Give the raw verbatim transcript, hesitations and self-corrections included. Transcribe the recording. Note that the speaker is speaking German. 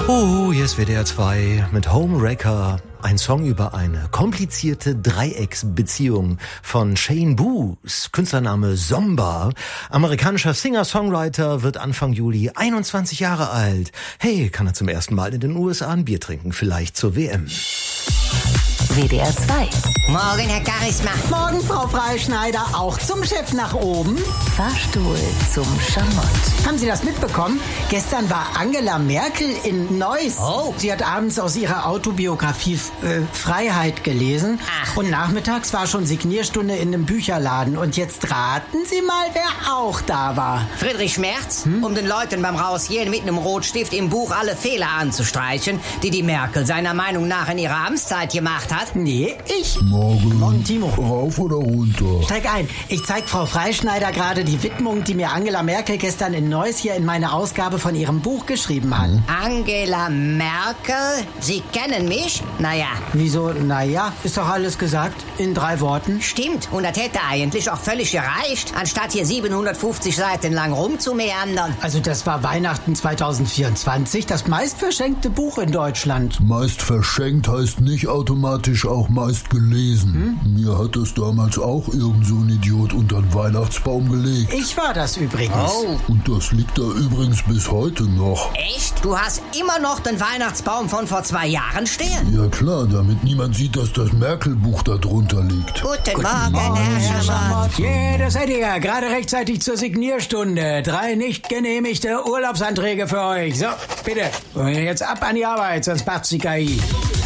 Oh, hier ist W D R zwei mit Homewrecker. Ein Song über eine komplizierte Dreiecksbeziehung von Shane Boos, Künstlername Zomba. Amerikanischer Singer-Songwriter, wird Anfang Juli einundzwanzig Jahre alt. Hey, kann er zum ersten Mal in den U S A ein Bier trinken, vielleicht zur W M. W D R zwei. Morgen, Herr Charisma. Morgen, Frau Freischneider. Auch zum Chef nach oben. Fahrstuhl zum Schamott. Haben Sie das mitbekommen? Gestern war Angela Merkel in Neuss. Oh. Sie hat abends aus ihrer Autobiografie äh, Freiheit gelesen. Ach. Und nachmittags war schon Signierstunde in einem Bücherladen. Und jetzt raten Sie mal, wer auch da war. Friedrich Merz, hm? um den Leuten beim Rausgehen mit einem Rotstift im Buch alle Fehler anzustreichen, die die Merkel seiner Meinung nach in ihrer Amtszeit gemacht hat. Nee, ich. Morgen. Morgen, Timo. Rauf oder runter? Steig ein. Ich zeig Frau Freischneider gerade die Widmung, die mir Angela Merkel gestern in Neuss hier in meine Ausgabe von ihrem Buch geschrieben hat. Hm? Angela Merkel? Sie kennen mich? Naja. Wieso? Naja, ist doch alles gesagt. In drei Worten. Stimmt. Und das hätte eigentlich auch völlig gereicht, anstatt hier siebenhundertfünfzig Seiten lang rumzumeandern. Also das war Weihnachten zweitausendvierundzwanzig, das meist verschenkte Buch in Deutschland. Meist verschenkt heißt nicht automatisch auch meist gelesen. Hm? Mir hat das damals auch irgend so ein Idiot unter den Weihnachtsbaum gelegt. Ich war das übrigens. Oh. Und das liegt da übrigens bis heute noch. Echt? Du hast immer noch den Weihnachtsbaum von vor zwei Jahren stehen? Ja klar, damit niemand sieht, dass das Merkel-Buch da drunter liegt. Guten, Guten Morgen, Morgen, Herr Schamott. Yeah, das seid ihr ja. Gerade rechtzeitig zur Signierstunde. Drei nicht genehmigte Urlaubsanträge für euch. So, bitte. Und jetzt ab an die Arbeit, sonst macht's die K I.